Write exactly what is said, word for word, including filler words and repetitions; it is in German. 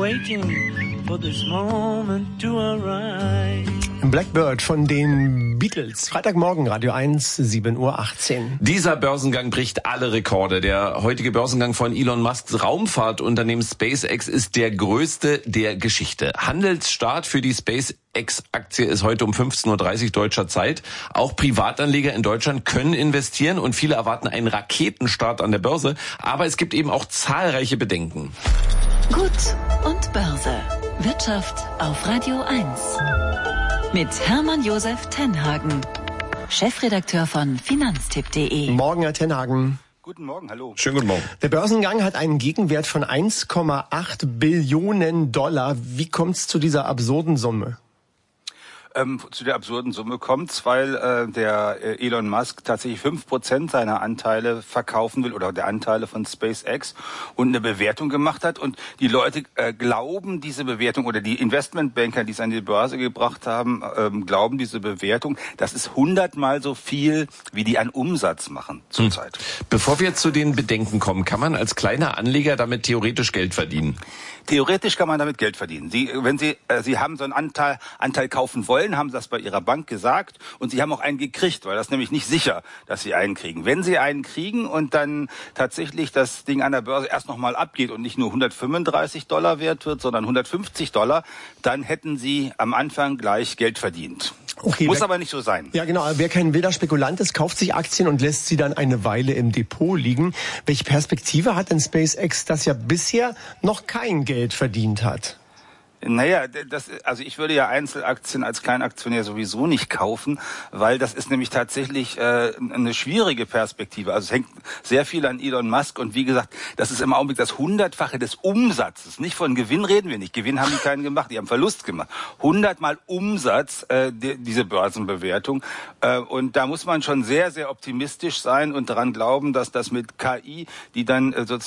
waiting for this moment to arrive. Blackbird von den Beatles. Freitagmorgen, Radio eins, sieben Uhr achtzehn. Dieser Börsengang bricht alle Rekorde. Der heutige Börsengang von Elon Musks Raumfahrtunternehmen SpaceX ist der größte der Geschichte. Handelsstart für die SpaceX-Aktie ist heute um fünfzehn Uhr dreißig deutscher Zeit. Auch Privatanleger in Deutschland können investieren und viele erwarten einen Raketenstart an der Börse. Aber es gibt eben auch zahlreiche Bedenken. Gut und Börse. Wirtschaft auf Radio eins. Mit Hermann Josef Tenhagen, Chefredakteur von Finanztipp punkt de. Morgen, Herr Tenhagen. Guten Morgen, hallo. Schönen guten Morgen. Der Börsengang hat einen Gegenwert von eins Komma acht Billionen Dollar. Wie kommt es zu dieser absurden Summe? Ähm, zu der absurden Summe kommt's, weil äh, der äh, Elon Musk tatsächlich fünf Prozent seiner Anteile verkaufen will oder der Anteile von SpaceX und eine Bewertung gemacht hat. Und die Leute äh, glauben diese Bewertung oder die Investmentbanker, die es an die Börse gebracht haben, ähm, glauben diese Bewertung. Das ist hundertmal so viel, wie die an Umsatz machen zurzeit. Hm. Bevor wir zu den Bedenken kommen, kann man als kleiner Anleger damit theoretisch Geld verdienen? Theoretisch kann man damit Geld verdienen. Sie, wenn Sie, äh, Sie haben so einen Anteil, Anteil kaufen wollen, haben Sie das bei Ihrer Bank gesagt und Sie haben auch einen gekriegt, weil das ist nämlich nicht sicher, dass Sie einen kriegen. Wenn Sie einen kriegen und dann tatsächlich das Ding an der Börse erst nochmal abgeht und nicht nur hundertfünfunddreißig Dollar wert wird, sondern hundertfünfzig Dollar, dann hätten Sie am Anfang gleich Geld verdient. Okay, Muss wer, aber nicht so sein. Ja, genau. Wer kein wilder Spekulant ist, kauft sich Aktien und lässt sie dann eine Weile im Depot liegen. Welche Perspektive hat denn SpaceX, das ja bisher noch kein Geld verdient hat? Naja, das, also ich würde ja Einzelaktien als Kleinaktionär sowieso nicht kaufen, weil das ist nämlich tatsächlich äh, eine schwierige Perspektive. Also es hängt sehr viel an Elon Musk und wie gesagt, das ist im Augenblick das Hundertfache des Umsatzes. Nicht von Gewinn reden wir nicht. Gewinn haben die keinen gemacht, die haben Verlust gemacht. Hundertmal Umsatz, äh, die, diese Börsenbewertung. Äh, und da muss man schon sehr, sehr optimistisch sein und daran glauben, dass das mit K I, die dann äh, sozusagen